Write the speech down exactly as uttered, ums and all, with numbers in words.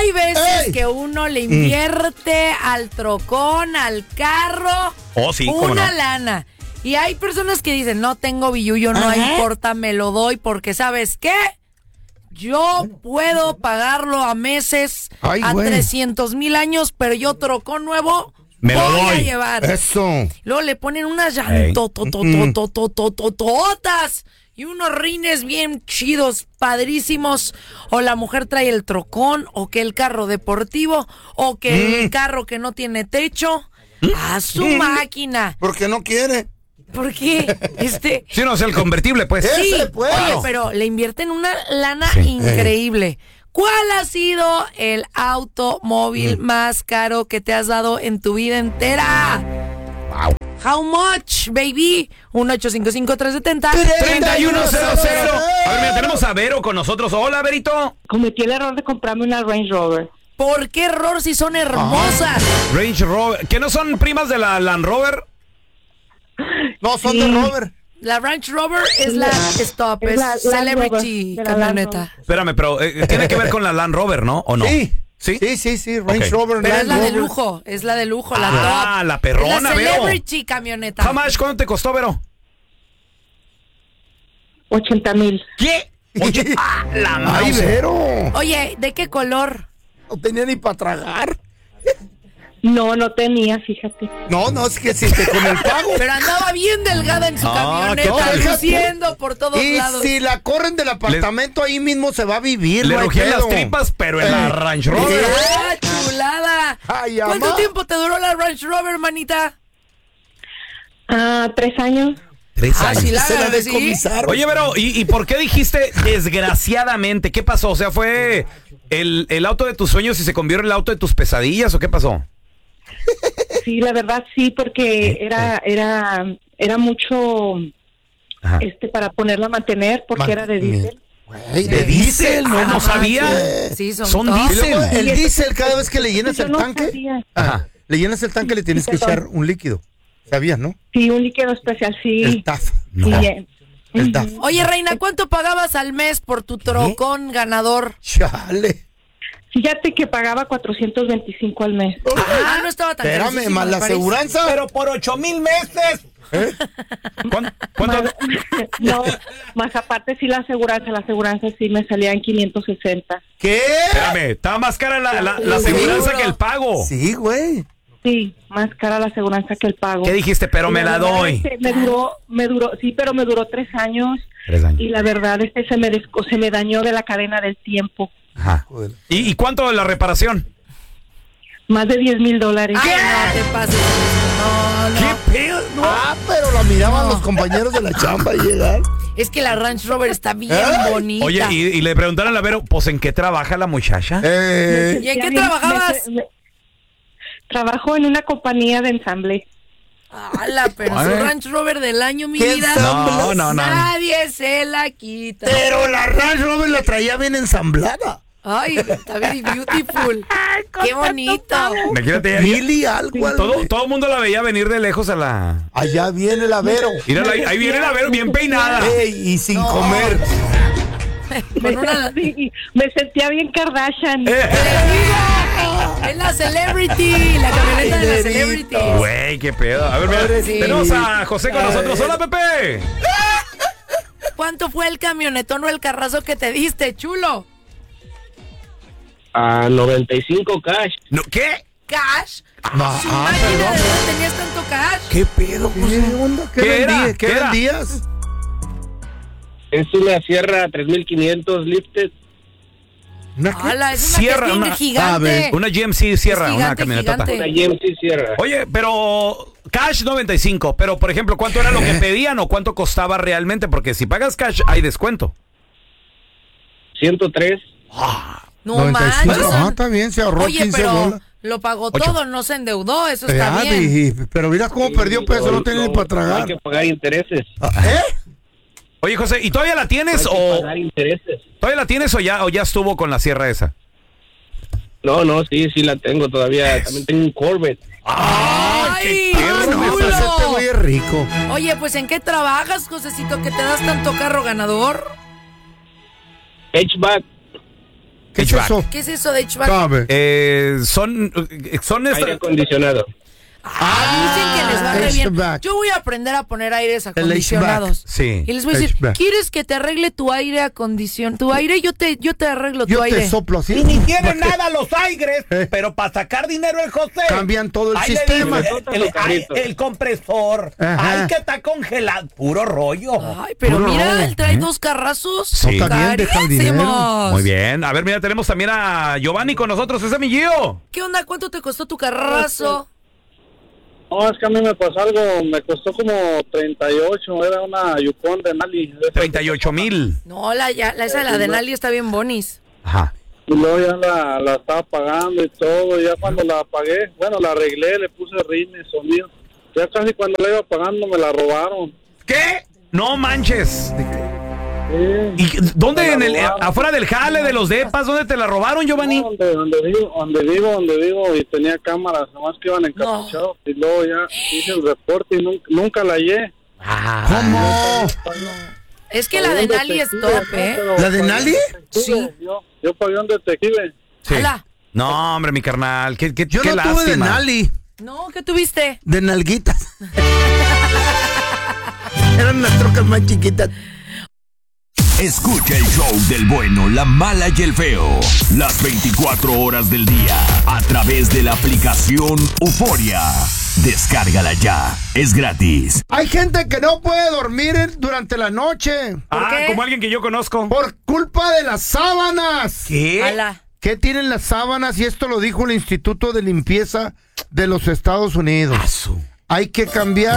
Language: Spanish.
hay veces ¡Ey! que uno le invierte mm. al trocón, al carro, oh, sí, una no? lana. Y hay personas que dicen, no tengo billullo, no Ajá. importa, me lo doy, porque ¿sabes qué? Yo puedo pagarlo a meses, Ay, a güey. trescientos mil años, pero yo trocón nuevo Me lo voy doy. a llevar. Eso. Luego le ponen unas Ey. llantototototototototas y unos rines bien chidos, padrísimos. O la mujer trae el trocón, o que el carro deportivo, o que Mm. el carro que no tiene techo. A su máquina. Porque no quiere. ¿Por qué? Este... Sí, no, es el convertible, pues. Sí, Ese, pues. oye, pero le invierten una lana Sí. increíble. ¿Cuál ha sido el automóvil Mm. más caro que te has dado en tu vida entera? Wow. How much, baby? uno ocho cinco cinco, tres siete cero. treinta y uno cero cero. A ver, mira, tenemos a Vero con nosotros. Hola, Verito. Cometí el error de comprarme una Range Rover. ¿Por qué error si son hermosas? Range Rover. ¿Que no son primas de la Land Rover? No, son Sí. de Robert. La Range Rover es la stop, es, Es la Land celebrity Rover, de la Land camioneta. Rover. Espérame, pero eh, tiene que ver con la Land Rover, ¿no? ¿O no? Sí. ¿Sí? Sí, sí, sí. Range Ok. Rover. Pero es Land la de Rover. lujo, es la de lujo, la Ah, top. la perrona, es la Vero. celebrity camioneta. How much? ¿Cuánto te costó, Vero? ochenta mil. ¿Qué? Oye, ah, la Ay, mouse. Vero. Oye, ¿de qué color? No tenía ni para tragar. No, no tenía, fíjate. No, no, es que si te con el pago. Pero andaba bien delgada en su Ah, ¿qué camioneta, tal? luciendo por todos Y lados. si la corren del apartamento, ahí mismo se va a vivir. Le no hay rugían las pedo. tripas, pero en Eh. la Range Rover. ¡Ah, chulada! Ay, ¿Cuánto ama. tiempo te duró la Range Rover, manita? Ah, tres años. Tres Ah, años. sí, la Se la verdad, sí. decomisaron. Oye, Vero, ¿y, ¿y por qué dijiste desgraciadamente? ¿Qué pasó? O sea, ¿fue el, el auto de tus sueños y se convirtió en el auto de tus pesadillas o qué pasó? Sí, la verdad sí, porque era era era mucho Ajá. este para ponerla a mantener porque Man- era de diésel. Güey, de diésel, Ah, no sabía. Sí, son, Son top. Y diésel. luego el Y eso- diésel, cada vez que le llenas Yo el no tanque, sabía. Ajá. le llenas el tanque, le tienes Sí, que perdón. echar un líquido. ¿Sabías, no? Sí, un líquido especial, sí. El T A F. No. Sí, eh. El T A F. Oye, Reina, ¿cuánto pagabas al mes por tu trocón ganador? Chale. Fíjate que pagaba cuatrocientos veinticinco al mes. Ah, no estaba tan Espérame, carísimo, más me la parece. aseguranza. Pero por ocho mil meses. ¿Cuánto? cuánto? Más- no, más aparte sí la aseguranza, la aseguranza sí me salía en quinientos sesenta. ¿Qué? Espérame, estaba más cara la, la, la aseguranza que el pago. Sí, güey. Sí, más cara la aseguranza que el pago. ¿Qué dijiste? Pero Y me la verdad, doy. este, me duró, me duró, sí, pero me duró tres años. Tres años. Y la verdad, este se me desco- se me dañó de la cadena del tiempo. Ajá. Joder. ¿Y, ¿Y cuánto de la reparación? Más de diez mil dólares. Ay, no te pases. No, no. ¿Qué pedo? No. Ah, pero la miraban No. los compañeros de la chamba llegar. Es que la Range Rover está bien Ay. bonita. Oye, y, y le preguntaron a Vero, pues, ¿en qué trabaja la muchacha? Eh, ¿Y en qué Ya bien, trabajabas? me- me- trabajo en una compañía de ensamble. ¡Hala! Pero Ay. su Range Rover del año, mi ¿Qué vida. No, no, no. Nadie se la quita. pero la Range Rover la traía bien ensamblada. Ay, está very beautiful. Qué bonito. Imagínate, Mil y algo. al- todo, todo el mundo la veía venir de lejos a la... Allá viene la Vero. Mírala, ahí, ahí viene la Vero bien peinada. Ey, y sin No. comer. Me, Con una- sí, me sentía bien Kardashian. Eh. Es la celebrity, la camioneta de la Dinerito. celebrity. Güey, qué pedo. A ver, mira, Pobrecito. tenemos a José con nosotros. Hola, Pepe. ¿Cuánto fue el camionetón o el carrazo que te diste, chulo? A noventa y cinco cash. No, ¿qué? ¿Cash? No, ¿Su ah, máquina de perdón. verdad tenías tanto cash? ¿Qué pedo? ¿Qué onda? ¿Qué, ¿Qué era? vendí- ¿Qué ¿Qué era? vendías? Es una Sierra tres mil quinientos lifted. ¿Una qué? ¡Hala! Es una Sierra, que es bien una- gigante. Una G M C Sierra, Es una gigante, camionetota. gigante. Una G M C Sierra. Oye, pero cash noventa y cinco, pero por ejemplo, ¿cuánto era lo que pedían o cuánto costaba realmente? Porque si pagas cash hay descuento. ciento tres. No noventa y cinco. manches. Ah, está bien, se ahorró Oye, quince pero bolas. lo pagó Ocho. todo, no se endeudó, eso está Ah, bien. di- pero mira cómo perdió peso, no tenía ni para Hay tragar. que pagar intereses. Ah, ¿Eh? Oye, José, ¿y todavía la tienes Hay que o pagar intereses. todavía la tienes o ya o ya estuvo con la sierra esa? No, no, sí, sí la tengo todavía. También tengo un Corvette. ¡Ay, qué perro, chulo! Pues este güey es rico. Oye, pues ¿en qué trabajas, Josecito, que te das tanto carro ganador? Hatchback. ¿Qué H V A C. es eso? ¿Qué es eso de H V A C? Sabe. Eh, son son Aire estas- acondicionado. Ah, dicen que les va re bien. H V A C. Yo voy a aprender a poner aires acondicionados. Sí. Y les voy a decir, H V A C. ¿quieres que te arregle tu aire acondicionado? Tu aire, yo te, yo te arreglo tu Yo aire. te soplo así. Y ni tiene nada los aires, pero para sacar dinero el José. Cambian todo el ahí le sistema. dice, El, el- ay, el compresor. Ajá. Ay, que está congelado. Puro rollo. Ay, pero Puro mira, rollo, él trae ¿eh? dos carrazos. Sí. No, está bien, deja el dinero. Carísimos. Muy bien. A ver, mira, tenemos también a Giovanni con nosotros. Ese es mi Gio. ¿Qué onda? ¿Cuánto te costó tu carrazo? No, es que a mí me pasó algo, me costó como treinta y ocho, era una Yukon de Nali. treinta y ocho mil. No, la, ya, la esa de la de Nali está bien bonis. Ajá. Y luego ya la, la estaba pagando y todo, y ya cuando la pagué, bueno, la arreglé, le puse rines, sonido. Ya casi cuando la iba pagando me la robaron. ¿Qué? No manches. Sí. ¿Y qué- dónde? Me la En el, robaron. afuera del jale, de los depas, ¿dónde te la robaron, Giovanni? No, donde, donde vivo, donde vivo, donde vivo, y tenía cámaras, nomás que iban encapuchados, y luego ya hice el reporte y nunca, nunca la hallé. ¿Cómo? Es que la de Nali es top, ¿eh? ¿La de Nali? Sí. Yo, yo pagué un detective. Sí. Ala. No, hombre, mi carnal. Qué, qué, Yo qué no tuve de lástima. Nali, No, ¿qué tuviste? de nalguitas. Eran unas trocas más chiquitas. Escucha el show del bueno, la mala y el feo. Las veinticuatro horas del día. A través de la aplicación Euforia. Descárgala ya. Es gratis. Hay gente que no puede dormir en- durante la noche Ah, qué? como alguien que yo conozco. por culpa de las sábanas. ¿Qué? Ala. ¿Qué tienen las sábanas? Y esto lo dijo el Instituto de Limpieza de los Estados Unidos. Asu. Hay que cambiar